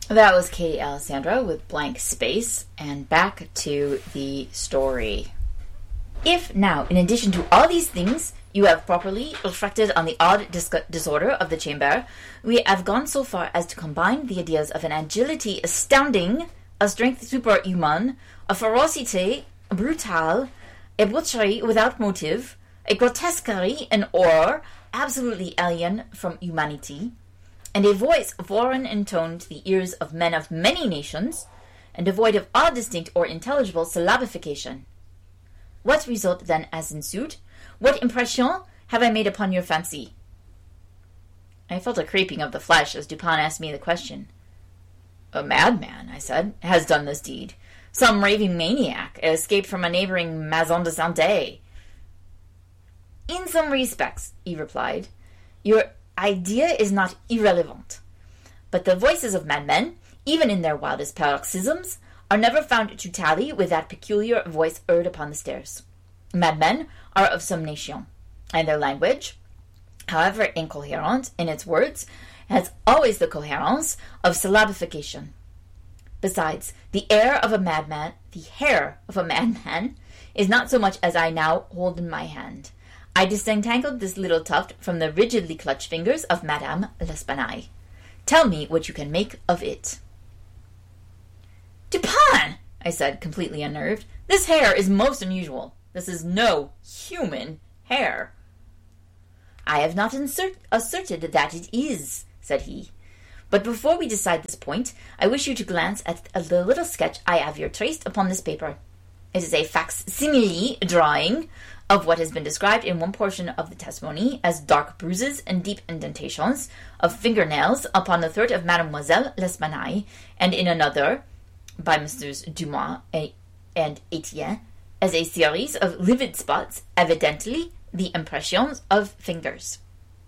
That was Katie Alessandro with Blank Space, and back to the story. If now, in addition to all these things, you have properly reflected on the odd disorder of the chamber, we have gone so far as to combine the ideas of an agility astounding, a strength superhuman, a ferocity brutale, a butchery without motive, a grotesquerie and horror absolutely alien from humanity, and a voice foreign in tone to the ears of men of many nations, and devoid of all distinct or intelligible syllabification. What result then has ensued? What impression have I made upon your fancy? I felt a creeping of the flesh as Dupin asked me the question. A madman, I said, has done this deed. Some raving maniac escaped from a neighboring maison de santé. In some respects, he replied, your idea is not irrelevant. But the voices of madmen, even in their wildest paroxysms, are never found to tally with that peculiar voice heard upon the stairs. Madmen are of some nation, and their language, however incoherent in its words, has always the coherence of syllabification. Besides, the hair of a madman is not so much as I now hold in my hand. I disentangled this little tuft from the rigidly clutched fingers of Madame L'Espanaye. Tell me what you can make of it. Dupin, I said, completely unnerved, this hair is most unusual. This is no human hair. I have not asserted that it is, said he. But before we decide this point, I wish you to glance at the little sketch I have here traced upon this paper. It is a facsimile drawing of what has been described in one portion of the testimony as dark bruises and deep indentations of fingernails upon the throat of Mademoiselle L'Espanaye, and in another, by Messrs. Dumas and Etienne, as a series of livid spots, evidently the impressions of fingers.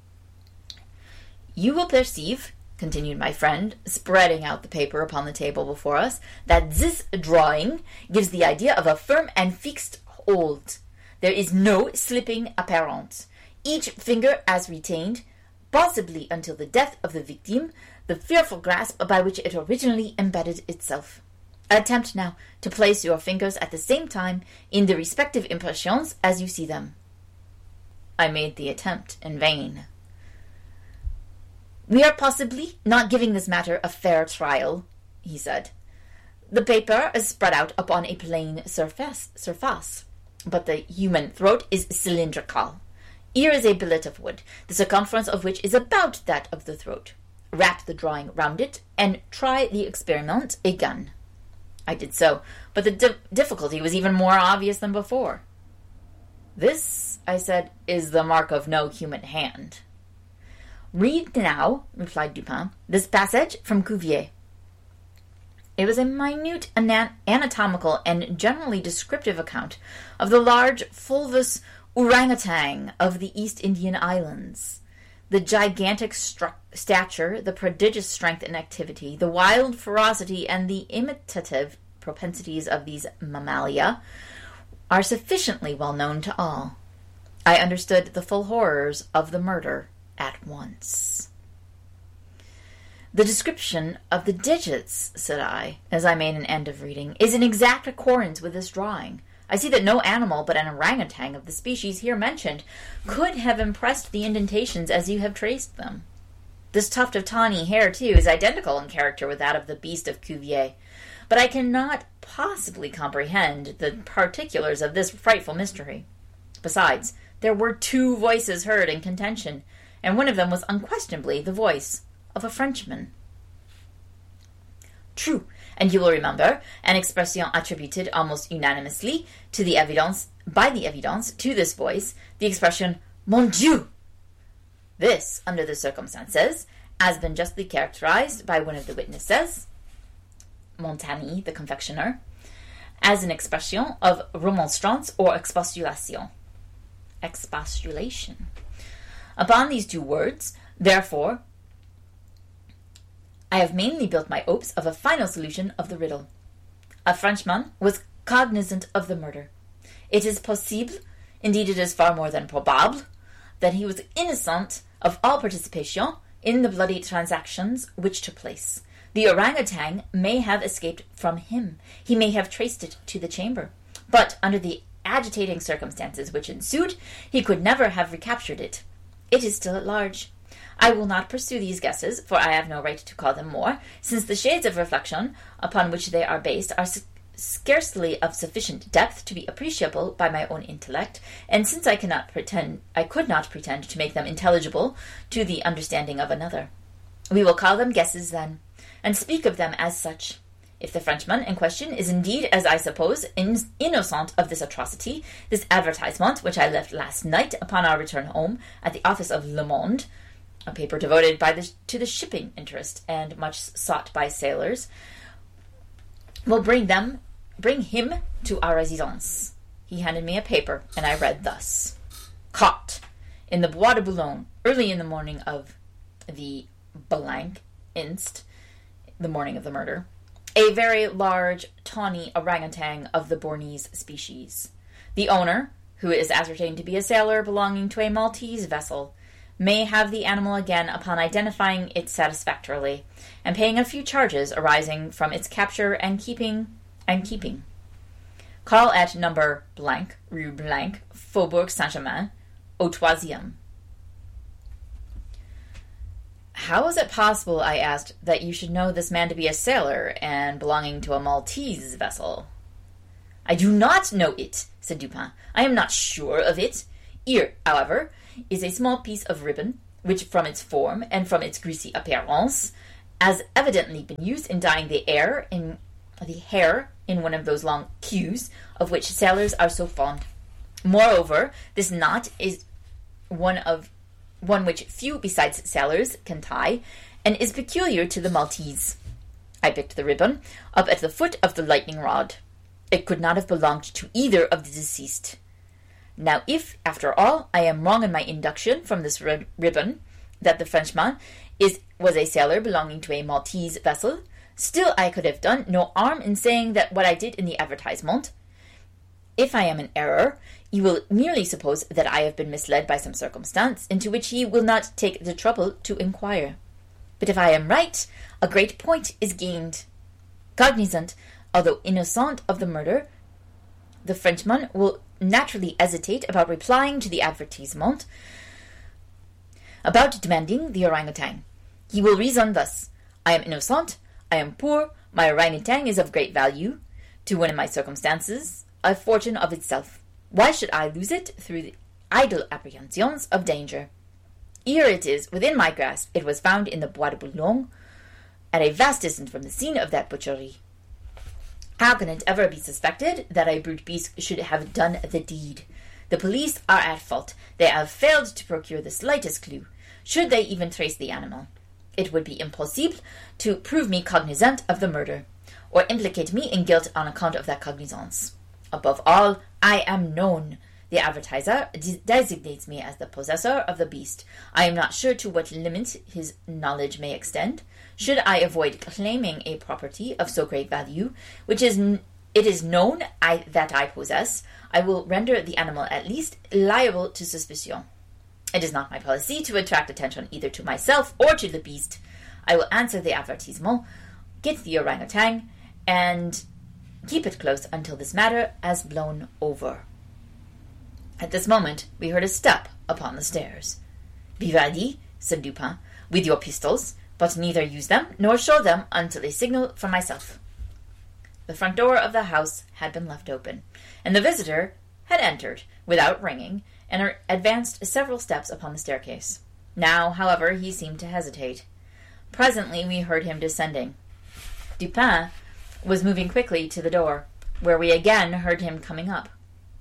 You will perceive, continued my friend, spreading out the paper upon the table before us, that this drawing gives the idea of a firm and fixed hold. There is no slipping apparent. Each finger has retained, possibly until the death of the victim, the fearful grasp by which it originally embedded itself. Attempt now to place your fingers at the same time in the respective impressions as you see them. I made the attempt in vain. We are possibly not giving this matter a fair trial, he said. The paper is spread out upon a plain surface, but the human throat is cylindrical. Here is a billet of wood, the circumference of which is about that of the throat. Wrap the drawing round it, and try the experiment again. I did so, but the difficulty was even more obvious than before. This, I said, is the mark of no human hand. Read now, replied Dupin, this passage from Cuvier. It was a minute anatomical and generally descriptive account of the large fulvous orangutan of the East Indian Islands. The gigantic stature, the prodigious strength and activity, the wild ferocity, and the imitative propensities of these mammalia are sufficiently well known to all. I understood the full horrors of the murder at once. The description of the digits, said I, as I made an end of reading, is in exact accordance with this drawing. I see that no animal but an orangutan of the species here mentioned could have impressed the indentations as you have traced them. This tuft of tawny hair, too, is identical in character with that of the beast of Cuvier, but I cannot possibly comprehend the particulars of this frightful mystery. Besides, there were 2 voices heard in contention, and one of them was unquestionably the voice of a Frenchman. True, and you will remember an expression attributed almost unanimously to the evidence to this voice, the expression "Mon Dieu!" This, under the circumstances, has been justly characterized by one of the witnesses, Montagny, the confectioner, as an expression of remonstrance or expostulation. Upon these 2 words, therefore, I have mainly built my hopes of a final solution of the riddle. A Frenchman was cognizant of the murder. It is possible, indeed it is far more than probable, that he was innocent of all participation in the bloody transactions which took place. The orangutan may have escaped from him. He may have traced it to the chamber. But under the agitating circumstances which ensued, he could never have recaptured it. It is still at large. I will not pursue these guesses, for I have no right to call them more, since the shades of reflection upon which they are based are scarcely of sufficient depth to be appreciable by my own intellect, and since I could not pretend to make them intelligible to the understanding of another. We will call them guesses, then, and speak of them as such. If the Frenchman in question is indeed, as I suppose, innocent of this atrocity, this advertisement, which I left last night upon our return home at the office of Le Monde, a paper devoted to the shipping interest and much sought by sailors, will bring him to our residence. He handed me a paper, and I read thus: Caught in the Bois de Boulogne, early in the morning of the blank inst, the morning of the murder, a very large, tawny orangutan of the Bornese species. The owner, who is ascertained to be a sailor belonging to a Maltese vessel, may have the animal again upon identifying it satisfactorily, and paying a few charges arising from its capture and keeping. Call at number blank, Rue Blank, Faubourg Saint-Germain, au troisième. How is it possible, I asked, that you should know this man to be a sailor and belonging to a Maltese vessel? I do not know it, said Dupin. I am not sure of it. Here, however, is a small piece of ribbon, which from its form and from its greasy appearance has evidently been used in dyeing the hair in one of those long queues of which sailors are so fond. Moreover, this knot is one which few besides sailors can tie, and is peculiar to the Maltese. I picked the ribbon up at the foot of the lightning rod. It could not have belonged to either of the deceased. Now, if, after all, I am wrong in my induction from this ribbon that the Frenchman was a sailor belonging to a Maltese vessel, still I could have done no harm in saying that what I did in the advertisement. If I am in error, you will merely suppose that I have been misled by some circumstance into which ye will not take the trouble to inquire. But if I am right, a great point is gained. Cognizant, although innocent of the murder, the Frenchman will naturally hesitate about replying to the advertisement, about demanding the orangutan. He will reason thus: I am innocent, I am poor, my orangutan is of great value, to one in my circumstances, a fortune of itself. Why should I lose it through the idle apprehensions of danger? Here it is, within my grasp. It was found in the Bois de Boulogne, at a vast distance from the scene of that butchery. How can it ever be suspected that a brute beast should have done the deed? The police are at fault. They have failed to procure the slightest clue. Should they even trace the animal, it would be impossible to prove me cognizant of the murder, or implicate me in guilt on account of that cognizance. Above all, I am known. The advertiser designates me as the possessor of the beast. I am not sure to what limit his knowledge may extend. Should I avoid claiming a property of so great value, which it is known that I possess, I will render the animal at least liable to suspicion. It is not my policy to attract attention either to myself or to the beast. I will answer the advertisement, get the orangutan, and keep it close until this matter has blown over. At this moment, we heard a step upon the stairs. Vivaldi, said Dupin, with your pistols, but neither use them nor show them until a signal from myself. The front door of the house had been left open, and the visitor had entered without ringing, and advanced several steps upon the staircase. Now, however, he seemed to hesitate. Presently we heard him descending. Dupin was moving quickly to the door, where we again heard him coming up.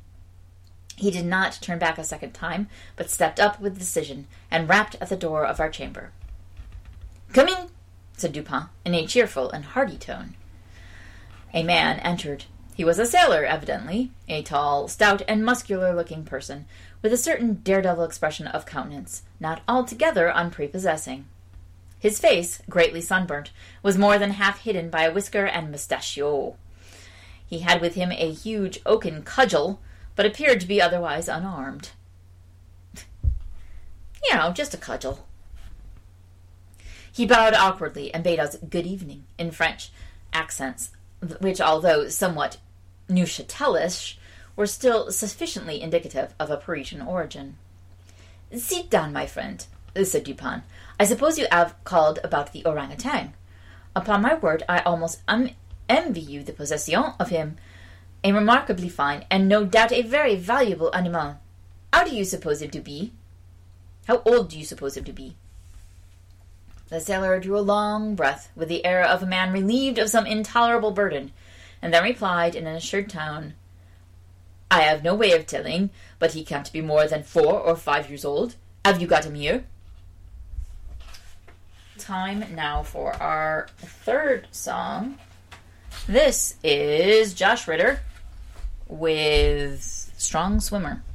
He did not turn back a second time, but stepped up with decision, and rapped at the door of our chamber. "Come in," said Dupin, in a cheerful and hearty tone. A man entered. He was a sailor, evidently, a tall, stout, and muscular-looking person, with a certain daredevil expression of countenance, not altogether unprepossessing. His face, greatly sunburnt, was more than half hidden by a whisker and mustachio. He had with him a huge oaken cudgel, but appeared to be otherwise unarmed. Just a cudgel. He bowed awkwardly and bade us good evening in French accents, which, although somewhat Neuchâtelish, were still sufficiently indicative of a Parisian origin. "Sit down, my friend," said Dupin. "I suppose you have called about the orangutan. Upon my word, I almost envy you the possession of him. A remarkably fine, and no doubt a very valuable animal. How do you suppose him to be? How old do you suppose him to be?" The sailor drew a long breath, with the air of a man relieved of some intolerable burden, and then replied in an assured tone, "I have no way of telling, but he can't be more than 4 or 5 years old. Have you got him here?" Time now for our third song. This is Josh Ritter with Strong Swimmer.